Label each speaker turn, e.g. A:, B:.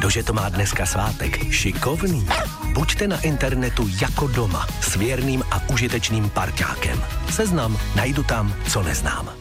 A: Kdože to má dneska svátek? Šikovný. Buďte na internetu jako doma s věrným a užitečným parťákem. Seznam najdu tam, co neznám.